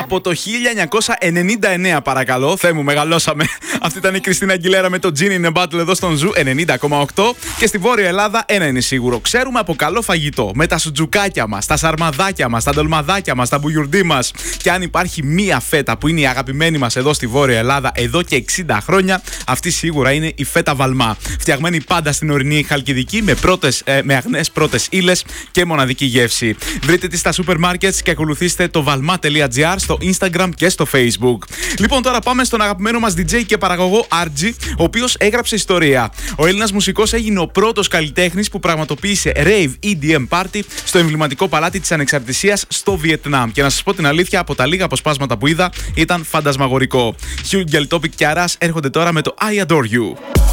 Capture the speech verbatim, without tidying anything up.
Από το χίλια εννιακόσια ενενήντα εννέα, παρακαλώ. Θεέ μου, μεγαλώσαμε. Αυτή ήταν η Κριστίνα Αγγιλέρα με το Gin in a Bottle εδώ στον Ζου ενενήντα κόμμα οκτώ. Και στη Βόρεια Ελλάδα ένα είναι σίγουρο. Ξέρουμε από καλό φαγητό, με τα σουτζουκάκια μας, τα σαρμαδάκια μας, τα ντολμαδάκια μας, τα μπουγιουρντί μας. Και αν υπάρχει μία φέτα που είναι η αγαπημένη μας εδώ στη Βόρεια Ελλάδα εδώ και εξήντα χρόνια, αυτή σίγουρα είναι η φέτα Βαλμά. Φτιαγμένη πάντα στην ορεινή Χαλκιδική με, πρώτες, ε, με αγνές πρώτες ύλες και μοναδική γεύση. Βρείτε τη στα σούπερ μάρκετς και ακολουθήστε το valma τελεία gr στο Instagram και στο Facebook. Λοιπόν, τώρα πάμε στον αγαπημένο μας ντι τζέι και παραγωγό Άρτζι, ο οποίος έγραψε ιστορία. Ο Έλληνας μουσικός έγινε ο πρώτος καλλιτέχνης που πραγματοποίησε rave ι ντι εμ party στο εμβληματικό παλάτι της Ανεξαρτησίας στο Βιετνάμ. Και να σας πω την αλήθεια, από τα λίγα αποσπάσματα που είδα, ήταν φαντασμαγορικό. Hugel Topic και Αράς έρχονται τώρα με το I Adore You.